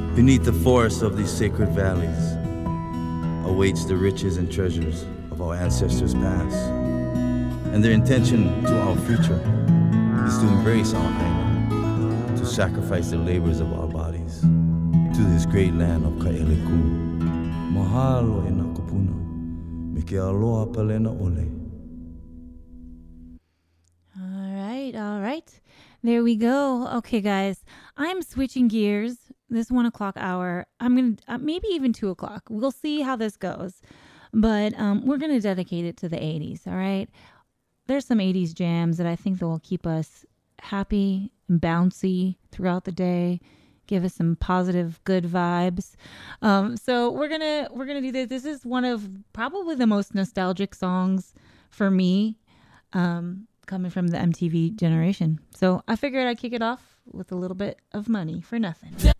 Beneath the forests of these sacred valleys awaits the riches and treasures of our ancestors past. And their intention to our future is to embrace our Aina, to sacrifice the labors of our bodies to this great land of Ka'eleku. Mahalo e nā kupuna, me ke aloha palena ole. All right. There we go. Okay, guys, I'm switching gears this 1 o'clock hour. I'm going to maybe even 2 o'clock. We'll see how this goes. But we're going to dedicate it to the 80s. All right. There's some 80s jams that I think that will keep us happy and bouncy throughout the day. Give us some positive, good vibes. So we're gonna do this. This is one of probably the most nostalgic songs for me, coming from the MTV generation. So I figured I'd kick it off with a little bit of Money for Nothing.